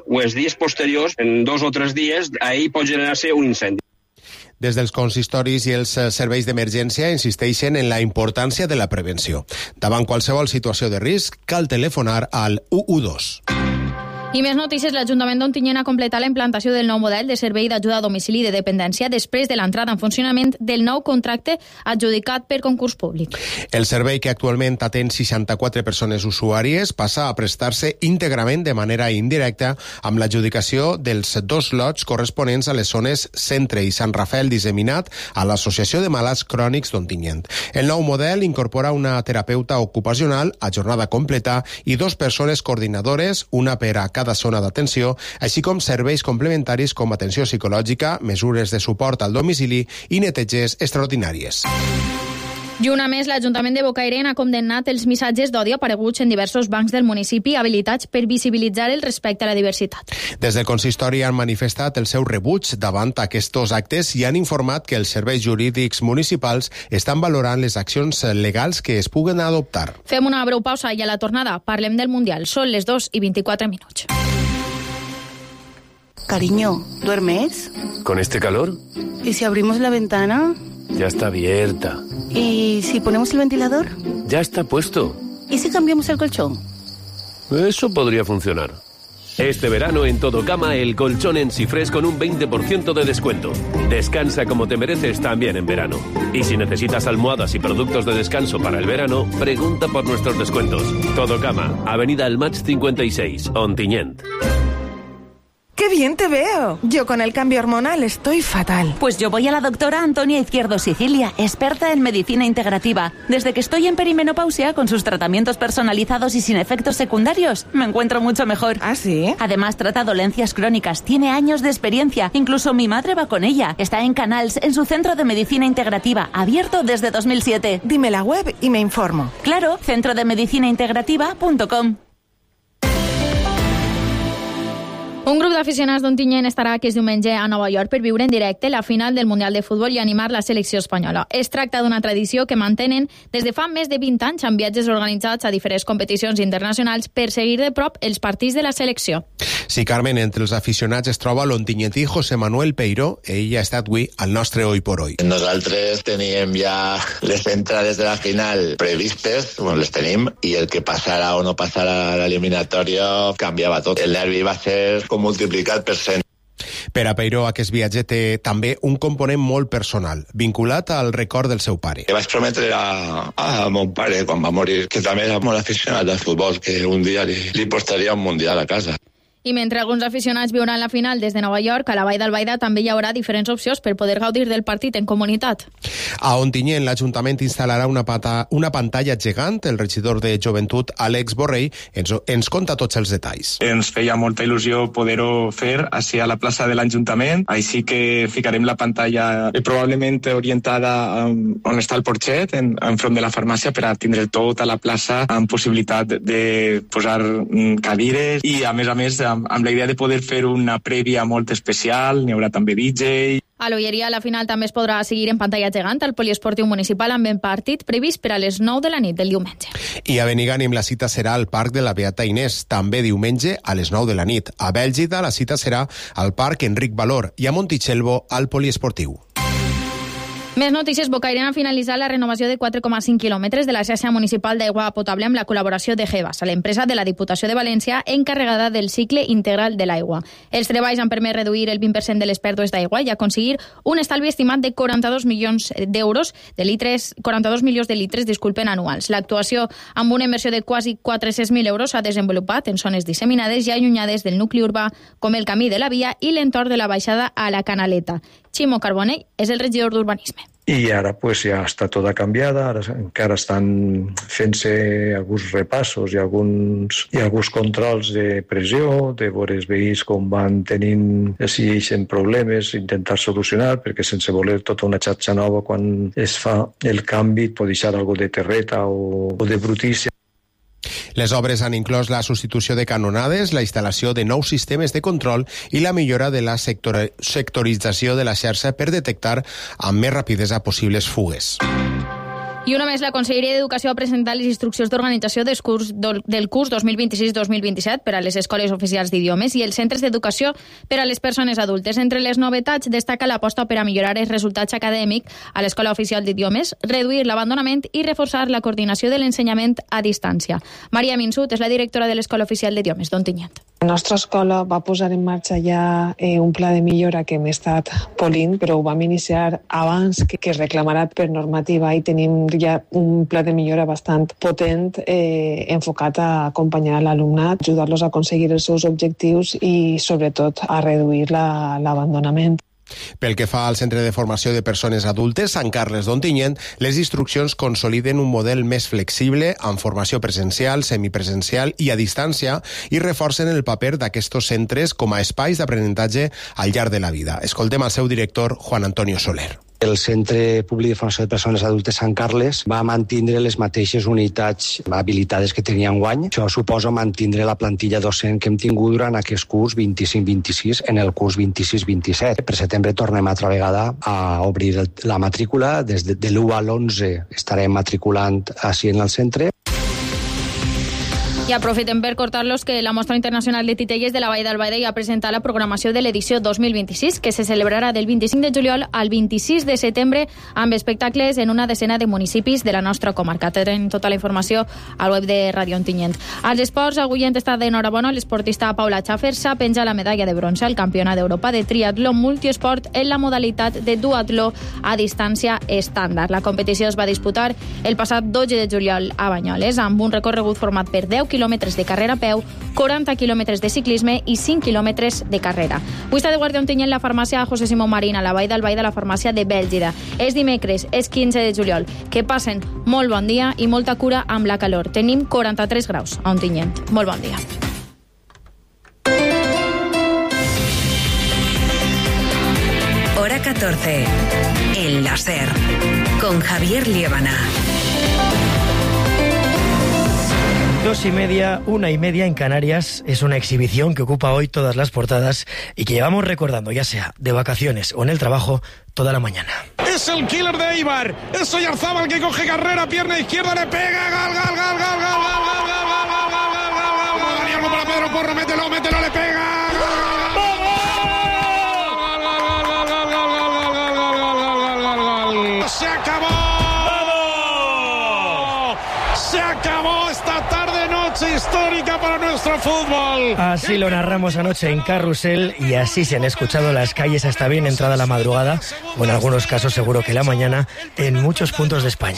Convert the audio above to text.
o els dies posteriors, en 2 o 3 dies, ahir pot generar-se un incendi. Des dels consistoris i els serveis d'emergència insisteixen en la importància de la prevenció. Davant qualsevol situació de risc, cal telefonar al 112. I més notícies, l'Ajuntament d'Ontinyent ha completat la implantació del nou model de servei d'ajuda a domicili de dependència després de l'entrada en funcionament del nou contracte adjudicat per concurs públic. El servei, que actualment atén 64 persones usuàries, passa a prestar-se íntegrament de manera indirecta amb l'adjudicació dels 2 lots corresponents a les zones Centre i Sant Rafael disseminat a l'Associació de Malalts Crònics d'Ontinyent. El nou model incorpora una terapeuta ocupacional a jornada completa i 2 persones coordinadores, una per a cada zona d'atenció, així com serveis complementaris com atenció psicològica, mesures de suport al domicili i neteges extraordinàries. I una més, l'Ajuntament de Bocairent ha condemnat els missatges d'odi apareguts en diversos bancs del municipi habilitats per visibilitzar el respecte a la diversitat. Des del consistori han manifestat el seu rebuig davant aquests actes i han informat que els serveis jurídics municipals estan valorant les accions legals que es puguen adoptar. Fem una breu pausa i a la tornada parlem del Mundial. Són les 2:24. Cariño, ¿duermes? ¿Con este calor? ¿Y si abrimos la ventana? Ya está abierta. ¿Y si ponemos el ventilador? Ya está puesto. ¿Y si cambiamos el colchón? Eso podría funcionar. Este verano en Todo Cama, el colchón en Sifres con un 20% de descuento. Descansa como te mereces también en verano. Y si necesitas almohadas y productos de descanso para el verano, pregunta por nuestros descuentos. Todo Cama, Avenida El Match 56, Ontinyent. ¡Qué bien te veo! Yo con el cambio hormonal estoy fatal. Pues yo voy a la doctora Antonia Izquierdo Sicilia, experta en medicina integrativa. Desde que estoy en perimenopausia, con sus tratamientos personalizados y sin efectos secundarios, me encuentro mucho mejor. ¿Ah, sí? Además, trata dolencias crónicas, tiene años de experiencia. Incluso mi madre va con ella. Está en Canals, en su centro de medicina integrativa, abierto desde 2007. Dime la web y me informo. Claro, centrodemedicinaintegrativa.com. Un grup d'aficionats d'Ontinyent estarà aquest diumenge a Nova York per viure en directe la final del Mundial de Futbol i animar la selecció espanyola. Es tracta d'una tradició que mantenen des de fa més de 20 anys amb viatges organitzats a diferents competicions internacionals per seguir de prop els partits de la selecció. Sí, Carmen, entre els aficionats es troba l'ontinyentí José Manuel Peiró. Ell ha estat avui al nostre Hoy por Hoy. Nosaltres teníem ja les entrades de la final previstes, bueno, les tenim, i el que passara o no passara a l'eliminatòria canviava tot. El nervi va ser multiplicat per 100. Per a Peiró, aquest viatge té també un component molt personal, vinculat al record del seu pare. Vaig prometre a mon pare, quan va morir, que també era molt aficionat al futbol, que un dia li portaria un mundial a casa. I mentre alguns aficionats viuran la final des de Nova York, a la Vall d'Albaida també hi haurà diferents opcions per poder gaudir del partit en comunitat. A Ontinyent, l'Ajuntament instal·larà una pantalla gegant. El regidor de Joventut, Àlex Borrell, ens conta tots els detalls. Ens feia molta il·lusió poder-ho fer així a la plaça de l'Ajuntament, així que ficarem la pantalla probablement orientada on està el porxet, enfront de la farmàcia, per a tindre tota la plaça amb possibilitat de posar cadires i, a més, amb la idea de poder fer una prèvia molt especial. N'hi haurà també DJ. A l'Olleria, la final també es podrà seguir en pantalla gegant al poliesportiu municipal amb el partit previst per a les 9 de la nit del diumenge. I a Benigànim la cita serà al Parc de la Beata Inés, també diumenge a les 9 de la nit. A Bèlgida la cita serà al Parc Enric Valor i a Montitxelvo al poliesportiu. Més notícies. Bocairent ha finalitzat la renovació de 4,5 quilòmetres de la xarxa municipal d'aigua potable amb la col·laboració de Gevas, a l'empresa de la Diputació de València encarregada del cicle integral de l'aigua. Els treballs han permès reduir el 20% de les pèrdues d'aigua i aconseguir un estalvi estimat de 42 milions d'euros, 42 milions de litres, anuals. L'actuació, amb una inversió de quasi 400.000 euros, s'ha desenvolupat en zones disseminades i allunyades del nucli urbà, com el camí de la Via i l'entorn de la baixada a la Canaleta. Ximo Carbonell és el regidor d'Urbanisme. I ara pues, ja està tota canviada, ara encara estan fent-se alguns repassos i alguns controls de pressió, de veure els veïns com van tenint, si hi ha problemes, intentar solucionar, perquè sense voler tota una xarxa nova, quan es fa el canvi, pot deixar alguna de terreta o de brutícia. Les obres han inclòs la substitució de canonades, la instal·lació de nous sistemes de control i la millora de la sectorització de la xarxa per detectar amb més rapidesa possibles fugues. I una més, la Conselleria d'Educació ha presentat les instruccions d'organització del curs 2026-2027 per a les escoles oficials d'idiomes i els centres d'educació per a les persones adultes. Entre les novetats destaca l'aposta per a millorar els resultats acadèmics a l'escola oficial d'idiomes, reduir l'abandonament i reforçar la coordinació de l'ensenyament a distància. Maria Minsut és la directora de l'Escola Oficial d'Idiomes d'Ontinyent. La nostra escola va posar en marxa ja un pla de millora que hem estat polint, però ho vam iniciar abans que es reclamarà per normativa i tenim ja un pla de millora bastant potent enfocat a acompanyar l'alumnat, ajudar-los a aconseguir els seus objectius i, sobretot, a reduir l'abandonament. Pel que fa al Centre de Formació de Persones Adultes, Sant Carles d'Ontinyent, les instruccions consoliden un model més flexible amb formació presencial, semipresencial i a distància i reforcen el paper d'aquests centres com a espais d'aprenentatge al llarg de la vida. Escoltem al seu director, Juan Antonio Soler. El Centre Públic de Formació de Persones Adultes Sant Carles va mantindre les mateixes unitats habilitades que tenia enguany. Això suposa mantindre la plantilla docent que hem tingut durant aquest curs 25-26 en el curs 26-27. Per setembre tornem altra vegada a obrir la matrícula. Des de l'1 a l'11 estarem matriculant així en el centre. I aprofitem per cortar-los que la Mostra Internacional de Titelles de la Vall d'Albaida ja ha presentat la programació de l'edició 2026, que se celebrarà del 25 de juliol al 26 de setembre amb espectacles en una decena de municipis de la nostra comarca. Tenen tota la informació al web de Radio Ontinyent. Als esports, avui hem estat d'enhorabona, l'esportista Paula Schaffer s'ha penjat la medalla de bronze al Campionat d'Europa de triatló multiesport en la modalitat de duatló a distància estàndard. La competició es va disputar el passat 12 de juliol a Banyoles amb un recorregut format per 10 quilòmetres de carrera a peu, 40 quilòmetres de ciclisme i 5 quilòmetres de carrera. Avui està de guàrdia Ontinyent la farmàcia José Simón Marín a la Vall d'Albaida, la farmàcia de Bèlgida. És dimecres, és 15 de juliol. Que passen molt bon dia i molta cura amb la calor. Tenim 43 graus a Ontinyent. Molt bon dia. Hora 14. El láser. Con Javier Liébana. 2:30, 1:30 en Canarias. Es una exhibición que ocupa hoy todas las portadas y que llevamos recordando, ya sea de vacaciones o en el trabajo, toda la mañana. Es el killer de Eibar. Es Oyarzábal que coge carrera, pierna izquierda, le pega, gol, gol, gol, gol, gol, gol, gol, gol, gol, gol, gol, gol, para Pedro Porro, mételo, mételo, le pega. Se acabó. Se acabó esta tarde, noche histórica para nuestro fútbol. Así lo narramos anoche en Carrusel y así se han escuchado las calles hasta bien entrada la madrugada, o en algunos casos seguro que la mañana, en muchos puntos de España.